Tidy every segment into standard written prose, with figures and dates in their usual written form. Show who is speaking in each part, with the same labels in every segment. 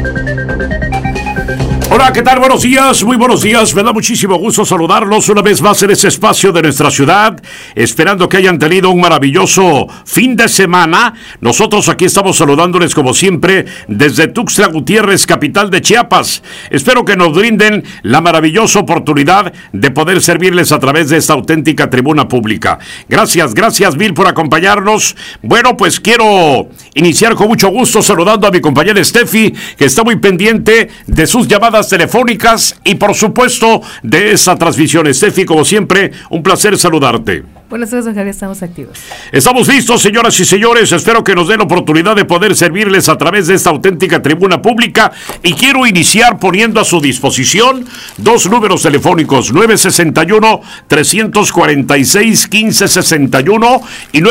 Speaker 1: Hola, ¿qué tal? Buenos días, muy buenos días. Me da muchísimo gusto saludarlos una vez más en este espacio de nuestra ciudad, esperando que hayan tenido un maravilloso fin de semana. Nosotros aquí estamos saludándoles como siempre desde Tuxtla Gutiérrez, capital de Chiapas. Espero que nos brinden la maravillosa oportunidad de poder servirles a través de esta auténtica tribuna pública. Gracias mil por acompañarnos. Bueno, pues quiero iniciar con mucho gusto saludando a mi compañera Steffi, que está muy pendiente de sus llamadas telefónicas y por supuesto de esa transmisión. Steffi, como siempre, un placer saludarte.
Speaker 2: Buenos días, don Javier, estamos activos.
Speaker 1: Estamos listos, señoras y señores. Espero que nos den la oportunidad de poder servirles a través de esta auténtica tribuna pública y quiero iniciar poniendo a su disposición dos números telefónicos, 961-346-1561 y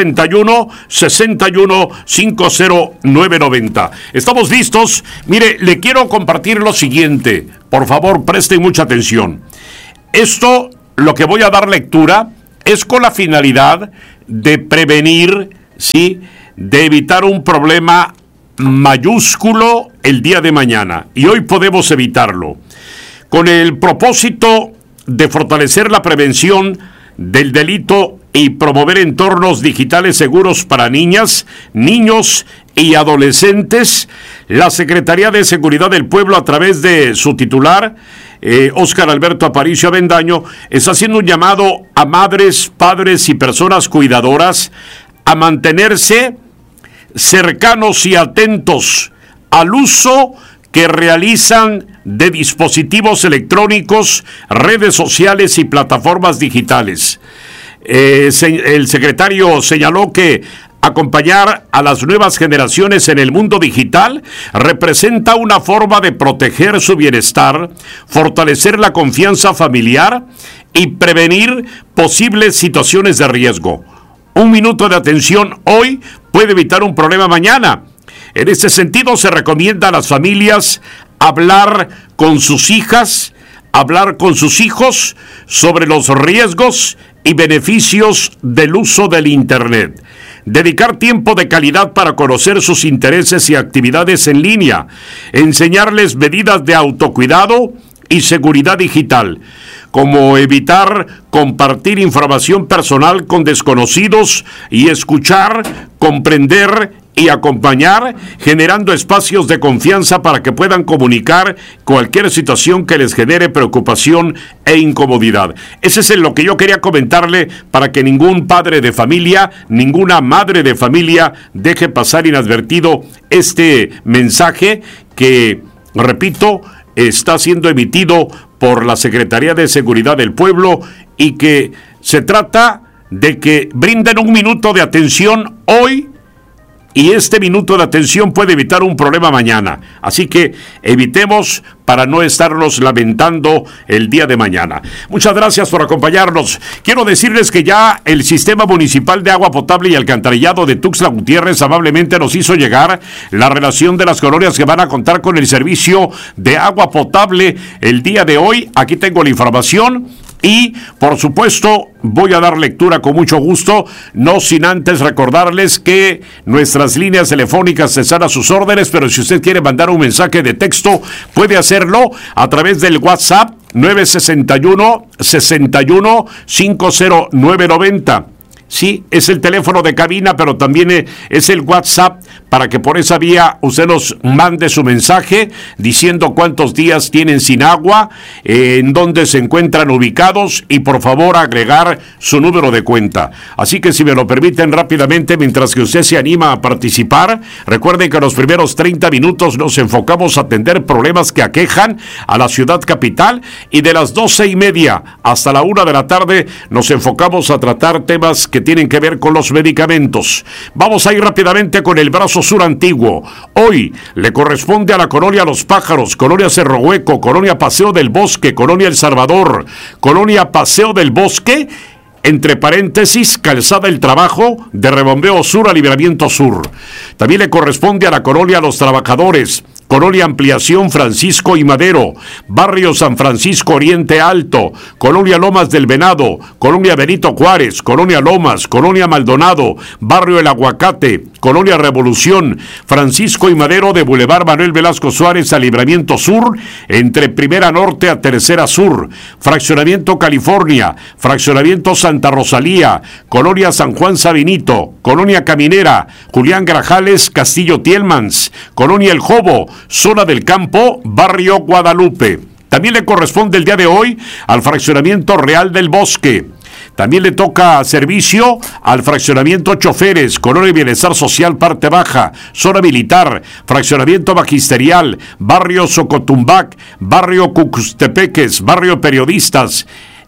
Speaker 1: 961-61-50990. Estamos listos. Mire, le quiero compartir lo siguiente. Por favor, presten mucha atención. Esto, lo que voy a dar lectura, es con la finalidad de prevenir, ¿sí?, de evitar un problema mayúsculo el día de mañana. Y hoy podemos evitarlo. Con el propósito de fortalecer la prevención del delito y promover entornos digitales seguros para niñas, niños y adolescentes, la Secretaría de Seguridad del Pueblo, a través de su titular, Óscar Alberto Aparicio Avendaño, está haciendo un llamado a madres, padres y personas cuidadoras a mantenerse cercanos y atentos al uso que realizan de dispositivos electrónicos, redes sociales y plataformas digitales. El secretario señaló que acompañar a las nuevas generaciones en el mundo digital representa una forma de proteger su bienestar, fortalecer la confianza familiar y prevenir posibles situaciones de riesgo. Un minuto de atención hoy puede evitar un problema mañana. En este sentido, se recomienda a las familias hablar con sus hijas, hablar con sus hijos sobre los riesgos y beneficios del uso del Internet. Dedicar tiempo de calidad para conocer sus intereses y actividades en línea. Enseñarles medidas de autocuidado y seguridad digital, como evitar compartir información personal con desconocidos y escuchar, comprender y acompañar, generando espacios de confianza para que puedan comunicar cualquier situación que les genere preocupación e incomodidad. Ese es lo que yo quería comentarle, para que ningún padre de familia, ninguna madre de familia deje pasar inadvertido este mensaje que, repito, está siendo emitido por la Secretaría de Seguridad del Pueblo y que se trata de que brinden un minuto de atención hoy. Y este minuto de atención puede evitar un problema mañana. Así que evitemos para no estarnos lamentando el día de mañana. Muchas gracias por acompañarnos. Quiero decirles que ya el Sistema Municipal de Agua Potable y Alcantarillado de Tuxtla Gutiérrez amablemente nos hizo llegar la relación de las colonias que van a contar con el servicio de agua potable el día de hoy. Aquí tengo la información. Y, por supuesto, voy a dar lectura con mucho gusto, no sin antes recordarles que nuestras líneas telefónicas están a sus órdenes, pero si usted quiere mandar un mensaje de texto, puede hacerlo a través del WhatsApp 961-61-50990. Sí, es el teléfono de cabina, pero también es el WhatsApp, para que por esa vía usted nos mande su mensaje diciendo cuántos días tienen sin agua, en dónde se encuentran ubicados y por favor agregar su número de cuenta. Así que si me lo permiten rápidamente, mientras que usted se anima a participar, recuerden que en los primeros 30 minutos nos enfocamos a atender problemas que aquejan a la ciudad capital y de las 12:30 hasta la 1 de la tarde nos enfocamos a tratar temas que tienen que ver con los medicamentos. Vamos a ir rápidamente con el brazo sur antiguo. Hoy le corresponde a la colonia Los Pájaros, colonia Cerro Hueco, colonia Paseo del Bosque, colonia El Salvador, colonia Paseo del Bosque, entre paréntesis, Calzada El Trabajo, de Rebombeo Sur a Libramiento Sur. También le corresponde a la colonia Los Trabajadores, Colonia Ampliación Francisco y Madero, Barrio San Francisco Oriente Alto, Colonia Lomas del Venado, Colonia Benito Juárez, Colonia Lomas, Colonia Maldonado, Barrio El Aguacate, Colonia Revolución, Francisco y Madero de Boulevard Manuel Velasco Suárez a Libramiento Sur, entre Primera Norte a Tercera Sur, Fraccionamiento California, Fraccionamiento Santa Rosalía, Colonia San Juan Sabinito, Colonia Caminera, Julián Grajales, Castillo Tielmans, Colonia El Jobo, Zona del Campo, Barrio Guadalupe. También le corresponde el día de hoy al Fraccionamiento Real del Bosque. También le toca servicio al Fraccionamiento Choferes, Colonia Bienestar Social Parte Baja, Zona Militar, Fraccionamiento Magisterial, Barrio Socotumbac, Barrio Cucustepeques, Barrio Periodistas.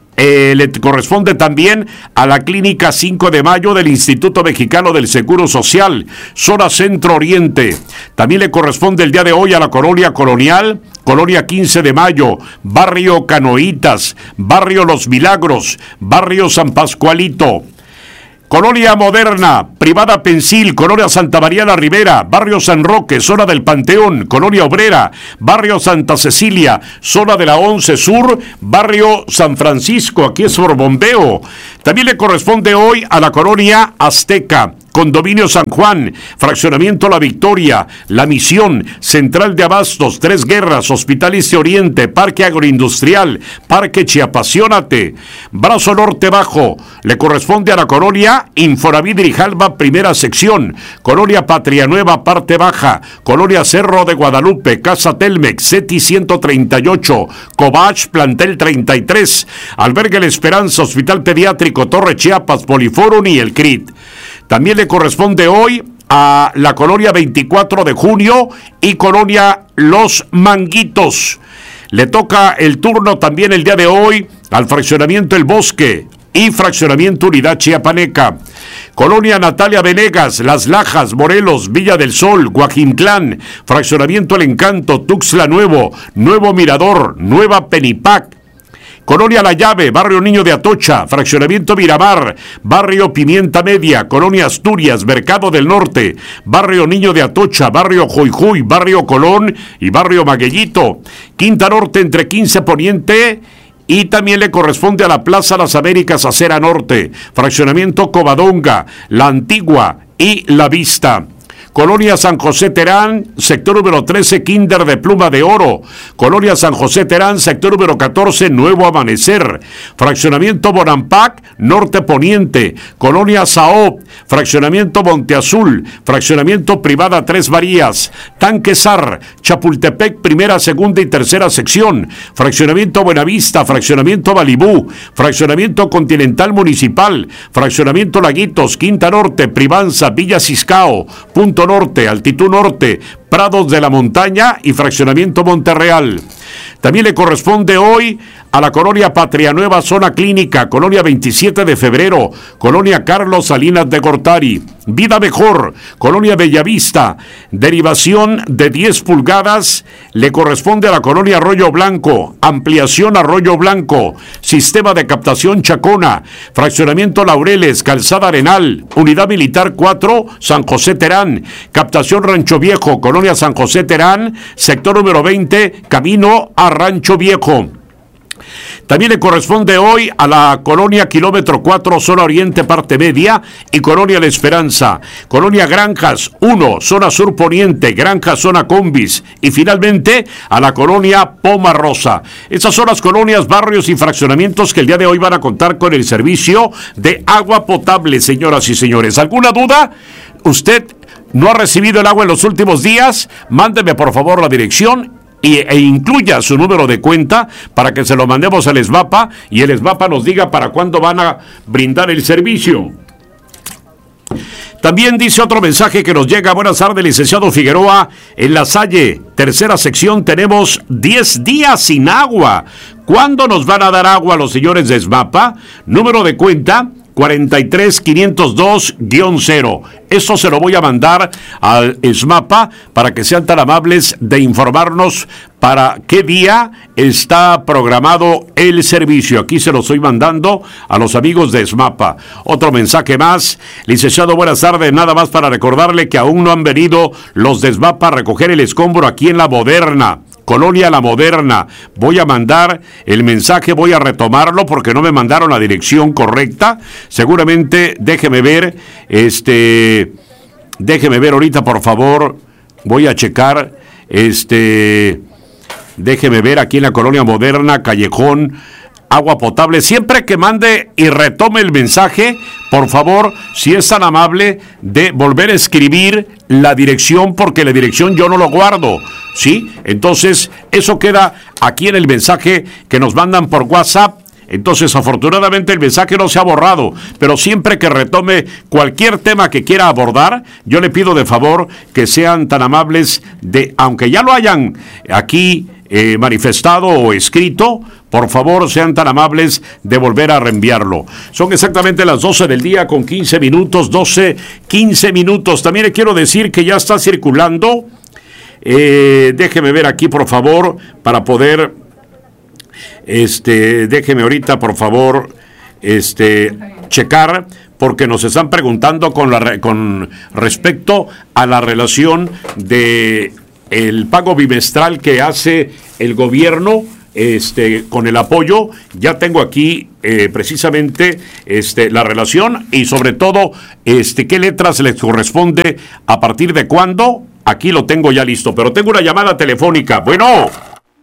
Speaker 1: Le corresponde también a la Clínica 5 de Mayo del Instituto Mexicano del Seguro Social, Zona Centro Oriente. También le corresponde el día de hoy a la Colonia Colonial, Colonia 15 de Mayo, Barrio Canoitas, Barrio Los Milagros, Barrio San Pascualito. Colonia Moderna, Privada Pensil, Colonia Santa María la Ribera, Barrio San Roque, Zona del Panteón, Colonia Obrera, Barrio Santa Cecilia, Zona de la 11 Sur, Barrio San Francisco, aquí es por bombeo. También le corresponde hoy a la Colonia Azteca, Condominio San Juan, Fraccionamiento La Victoria, La Misión, Central de Abastos, Tres Guerras, Hospital Este Oriente, Parque Agroindustrial, Parque Chiapasionate, Brazo Norte Bajo, le corresponde a la Colonia Infonavit Grijalba, Primera Sección, Colonia Patria Nueva, Parte Baja, Colonia Cerro de Guadalupe, Casa Telmex, CETI 138, Cobach, Plantel 33, Albergue La Esperanza, Hospital Pediátrico, Torre Chiapas, Poliforum y el CRIT. También le corresponde hoy a la Colonia 24 de Junio y Colonia Los Manguitos. Le toca el turno también el día de hoy al Fraccionamiento El Bosque y Fraccionamiento Unidad Chiapaneca. Colonia Natalia Venegas, Las Lajas, Morelos, Villa del Sol, Guajimtlán, Fraccionamiento El Encanto, Tuxtla Nuevo, Nuevo Mirador, Nueva Penipac. Colonia La Llave, Barrio Niño de Atocha, Fraccionamiento Miramar, Barrio Pimienta Media, Colonia Asturias, Mercado del Norte, Barrio Niño de Atocha, Barrio Juyjuy, Barrio Colón y Barrio Maguellito. Quinta Norte entre 15 Poniente y también le corresponde a la Plaza Las Américas, Acera Norte, Fraccionamiento Covadonga, La Antigua y La Vista. Colonia San José Terán, sector número 13, Kinder de Pluma de Oro. Colonia San José Terán, sector número 14, Nuevo Amanecer. Fraccionamiento Bonampac, Norte Poniente. Colonia Saop, Fraccionamiento Monte Azul. Fraccionamiento Privada Tres Varías. Tanquesar, Chapultepec, Primera, Segunda y Tercera Sección. Fraccionamiento Buenavista, Fraccionamiento Balibú. Fraccionamiento Continental Municipal. Fraccionamiento Laguitos, Quinta Norte, Privanza, Villa Ciscao, Punto Norte, Altitud Norte, Prados de la Montaña y Fraccionamiento Monterreal. También le corresponde hoy a la Colonia Patria Nueva, Zona Clínica, Colonia 27 de Febrero, Colonia Carlos Salinas de Gortari. Vida Mejor, Colonia Bellavista, derivación de 10 pulgadas, le corresponde a la Colonia Arroyo Blanco, ampliación Arroyo Blanco, Sistema de Captación Chacona, Fraccionamiento Laureles, Calzada Arenal, Unidad Militar 4, San José Terán, Captación Rancho Viejo, Colonia San José Terán, sector número 20, camino a Rancho Viejo. También le corresponde hoy a la Colonia Kilómetro 4, Zona Oriente, Parte Media, y Colonia La Esperanza. Colonia Granjas 1, Zona Sur Poniente, Granjas, Zona Combis. Y finalmente a la Colonia Poma Rosa. Estas son las colonias, barrios y fraccionamientos que el día de hoy van a contar con el servicio de agua potable, señoras y señores. ¿Alguna duda? ¿Usted no ha recibido el agua en los últimos días? Mándeme por favor la dirección e incluya su número de cuenta para que se lo mandemos al SMAPA y el SMAPA nos diga para cuándo van a brindar el servicio. También dice otro mensaje que nos llega. Buenas tardes, licenciado Figueroa. En La Salle, tercera sección, tenemos 10 días sin agua. ¿Cuándo nos van a dar agua los señores de SMAPA? Número de cuenta 43502-0. Eso se lo voy a mandar al SMAPA para que sean tan amables de informarnos para qué día está programado el servicio. Aquí se lo estoy mandando a los amigos de SMAPA. Otro mensaje más. Licenciado, buenas tardes. Nada más para recordarle que aún no han venido los de SMAPA a recoger el escombro aquí en La Moderna. Colonia La Moderna. Voy a mandar el mensaje, voy a retomarlo porque no me mandaron la dirección correcta. Seguramente, déjeme ver, Déjeme ver ahorita, por favor. Voy a checar. Déjeme ver aquí en la Colonia Moderna, Callejón, agua potable. Siempre que mande y retome el mensaje, por favor, si es tan amable, de volver a escribir la dirección, porque la dirección yo no lo guardo, ¿sí? Entonces, eso queda aquí en el mensaje que nos mandan por WhatsApp. Entonces, afortunadamente, el mensaje no se ha borrado, pero siempre que retome cualquier tema que quiera abordar, yo le pido de favor que sean tan amables de, aunque ya lo hayan aquí manifestado o escrito, por favor, sean tan amables de volver a reenviarlo. Son exactamente las 12 del día con 15 minutos, 15 minutos. También le quiero decir que ya está circulando, déjeme ver aquí, por favor, para poder... déjeme ahorita, por favor, checar, porque nos están preguntando con respecto a la relación de el pago bimestral que hace el gobierno, con el apoyo. Ya tengo aquí precisamente la relación y sobre todo qué letras les corresponde, a partir de cuándo. Aquí lo tengo ya listo, pero tengo una llamada telefónica. Bueno.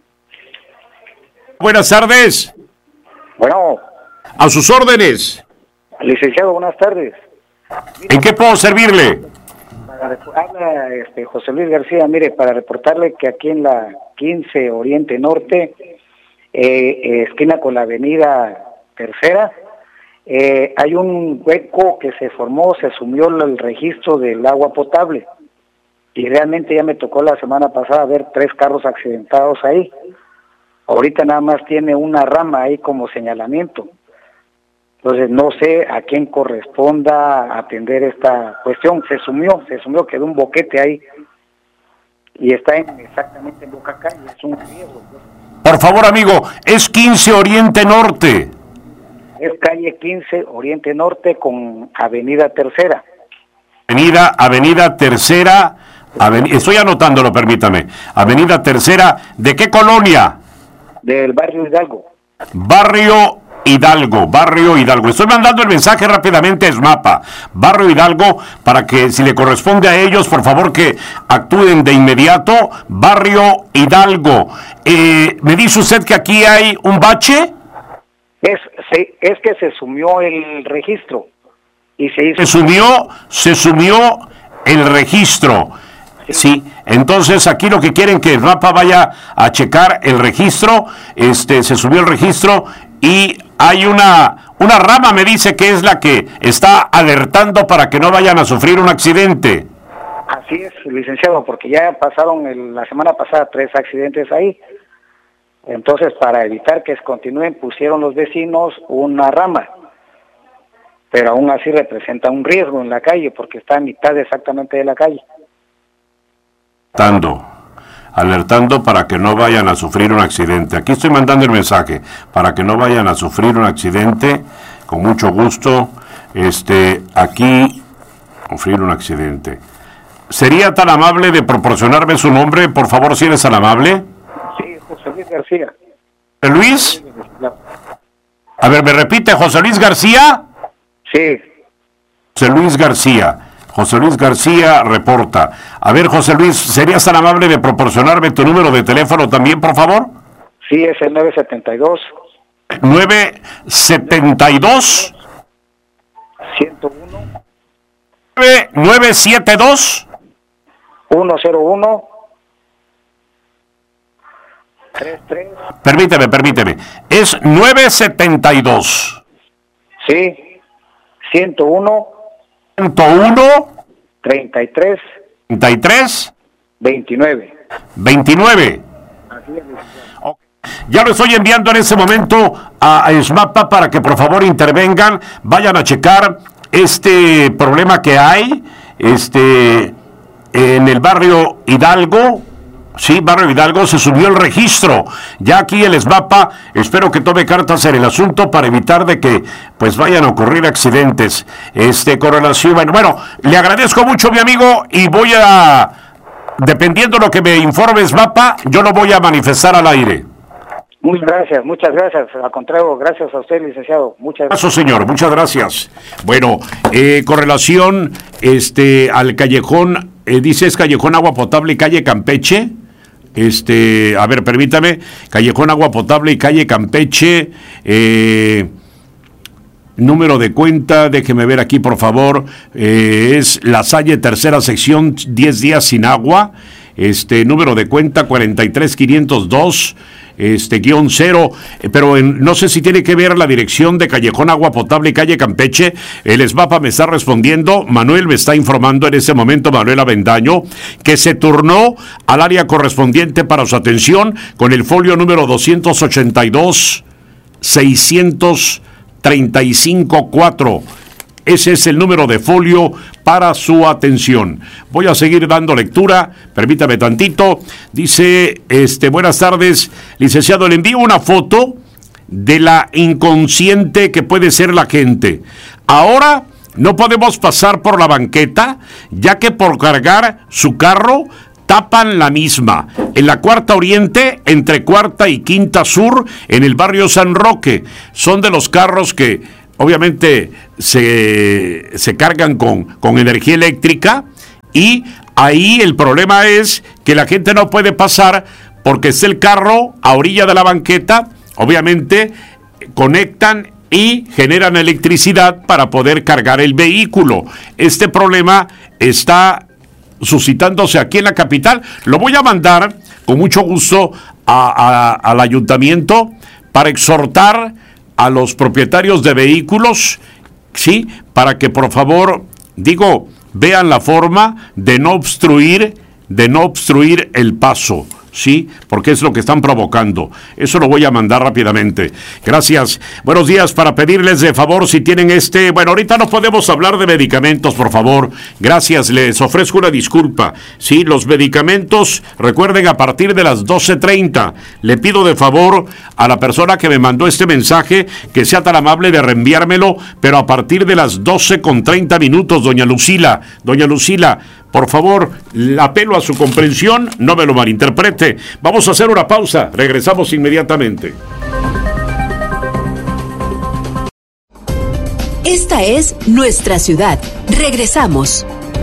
Speaker 1: Buenas tardes.
Speaker 3: Bueno.
Speaker 1: A sus órdenes.
Speaker 3: Licenciado, buenas tardes.
Speaker 1: ¿En qué puedo servirle?
Speaker 3: Habla José Luis García. Mire, para reportarle que aquí en la 15 Oriente Norte, esquina con la avenida Tercera, hay un hueco que se formó, se asumió el registro del agua potable. Y realmente ya me tocó la semana pasada ver 3 carros accidentados ahí. Ahorita nada más tiene una rama ahí como señalamiento. Entonces no sé a quién corresponda atender esta cuestión. Se sumió, quedó un boquete ahí. Y está exactamente en Boca Calle, es un riesgo.
Speaker 1: Por favor, amigo, es 15 Oriente Norte.
Speaker 3: Es calle 15 Oriente Norte con Avenida Tercera.
Speaker 1: Avenida Tercera, estoy anotándolo, permítame. Avenida Tercera, ¿de qué colonia?
Speaker 3: Del barrio Hidalgo.
Speaker 1: Barrio Hidalgo. Estoy mandando el mensaje rápidamente a SMAPA, Barrio Hidalgo, para que si le corresponde a ellos, por favor que actúen de inmediato. Barrio Hidalgo. ¿Me dice usted que aquí hay un bache?
Speaker 3: Es que se sumió el registro y se hizo...
Speaker 1: Se sumió el registro. Sí, entonces aquí lo que quieren que SMAPA vaya a checar el registro, se subió el registro y hay una rama, me dice, que es la que está alertando para que no vayan a sufrir un accidente.
Speaker 3: Así es, licenciado, porque ya pasaron la semana pasada 3 accidentes ahí. Entonces, para evitar que continúen, pusieron los vecinos una rama. Pero aún así representa un riesgo en la calle, porque está a mitad exactamente de la calle.
Speaker 1: Alertando para que no vayan a sufrir un accidente. Aquí estoy mandando el mensaje, para que no vayan a sufrir un accidente, con mucho gusto, aquí, sufrir un accidente. ¿Sería tan amable de proporcionarme su nombre, por favor, si eres tan amable?
Speaker 3: Sí, José Luis García.
Speaker 1: ¿Luis? A ver, ¿me repite, José Luis García?
Speaker 3: Sí.
Speaker 1: José Luis García. José Luis García reporta. A ver, José Luis, ¿serías tan amable de proporcionarme tu número de teléfono también, por favor?
Speaker 3: Sí, es el 972.
Speaker 1: 972.
Speaker 3: 101.
Speaker 1: 972.
Speaker 3: 101. 33.
Speaker 1: Permíteme. Es 972.
Speaker 3: Sí. 101.
Speaker 1: 101.
Speaker 3: 33. 29. Así es.
Speaker 1: Okay. Ya lo estoy enviando en ese momento a SMAPA para que por favor intervengan, vayan a checar este problema que hay en el barrio Hidalgo. Sí, Barrio Hidalgo, se subió el registro. Ya aquí el SMAPA, espero que tome cartas en el asunto para evitar de que pues vayan a ocurrir accidentes. Con relación, bueno, le agradezco mucho, mi amigo, y voy a, dependiendo de lo que me informe SMAPA, yo lo voy a manifestar al aire.
Speaker 3: Muchas gracias. Al contrario, gracias a usted, licenciado. Muchas gracias.
Speaker 1: Eso, señor, muchas gracias. Bueno, con relación al callejón, dices callejón Agua Potable y calle Campeche. A ver, permítame, callejón Agua Potable y calle Campeche, número de cuenta, déjeme ver aquí, por favor, es La Salle, tercera sección, 10 días sin agua, número de cuenta 43502, guión 0, pero no sé si tiene que ver la dirección de callejón Agua Potable y calle Campeche. El SBAPA me está respondiendo, Manuel me está informando en este momento, Manuel Avendaño, que se turnó al área correspondiente para su atención con el folio número 282-635-4. Ese es el número de folio para su atención. Voy a seguir dando lectura, permítame tantito. Dice, buenas tardes, licenciado, le envío una foto de la inconsciente que puede ser la gente. Ahora no podemos pasar por la banqueta, ya que por cargar su carro tapan la misma. En la Cuarta Oriente, entre Cuarta y Quinta Sur, en el barrio San Roque. Son de los carros que obviamente se cargan con energía eléctrica, y ahí el problema es que la gente no puede pasar porque está el carro a orilla de la banqueta. Obviamente conectan y generan electricidad para poder cargar el vehículo. Este problema está suscitándose aquí en la capital. Lo voy a mandar con mucho gusto al ayuntamiento para exhortar a los propietarios de vehículos, sí, para que por favor, vean la forma de no obstruir el paso, sí, porque es lo que están provocando. Eso lo voy a mandar rápidamente. Gracias. Buenos días, para pedirles de favor si tienen bueno, ahorita no podemos hablar de medicamentos, por favor. Gracias, les ofrezco una disculpa. Sí, los medicamentos, recuerden, a partir de las 12:30. Le pido de favor a la persona que me mandó este mensaje que sea tan amable de reenviármelo, pero a partir de las 12:30, doña Lucila. Doña Lucila, por favor, apelo a su comprensión, no me lo malinterprete. Vamos a hacer una pausa, regresamos inmediatamente.
Speaker 4: Esta es nuestra ciudad. Regresamos.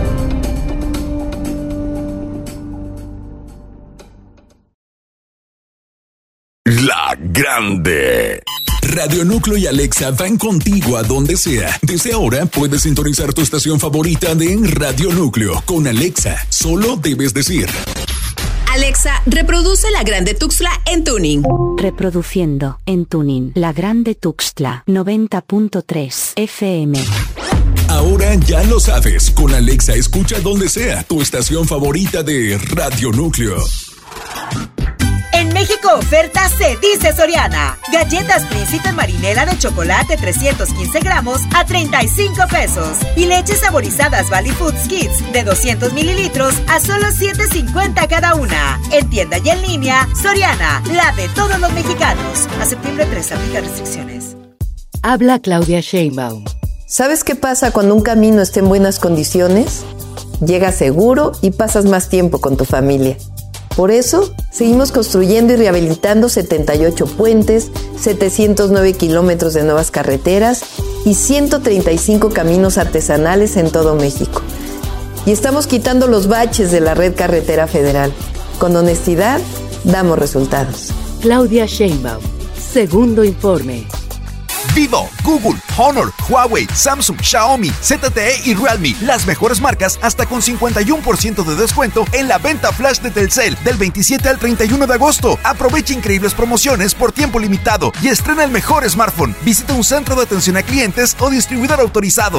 Speaker 5: La Grande. Radio Núcleo y Alexa van contigo a donde sea. Desde ahora puedes sintonizar tu estación favorita de Radio Núcleo con Alexa. Solo debes decir:
Speaker 4: Alexa, reproduce La Grande Tuxtla en tuning.
Speaker 6: Reproduciendo en tuning La Grande Tuxtla 90.3 FM.
Speaker 5: Ahora ya lo sabes. Con Alexa escucha donde sea tu estación favorita de Radio Núcleo.
Speaker 7: En México oferta se dice Soriana. Galletas Príncipe Marinela de chocolate 315 gramos a 35 pesos. Y leches saborizadas Valley Foods Kids de 200 mililitros a solo 7.50 cada una. En tienda y en línea, Soriana, la de todos los mexicanos. A septiembre 3, aplica restricciones.
Speaker 8: Habla Claudia Sheinbaum.
Speaker 9: ¿Sabes qué pasa cuando un camino está en buenas condiciones? Llegas seguro y pasas más tiempo con tu familia. Por eso, seguimos construyendo y rehabilitando 78 puentes, 709 kilómetros de nuevas carreteras y 135 caminos artesanales en todo México. Y estamos quitando los baches de la red carretera federal. Con honestidad, damos resultados.
Speaker 8: Claudia Sheinbaum. Segundo informe.
Speaker 10: Vivo, Google, Honor, Huawei, Samsung, Xiaomi, ZTE y Realme. Las mejores marcas hasta con 51% de descuento en la venta flash de Telcel del 27 al 31 de agosto. Aprovecha increíbles promociones por tiempo limitado y estrena el mejor smartphone. Visita un centro de atención a clientes o distribuidor autorizado.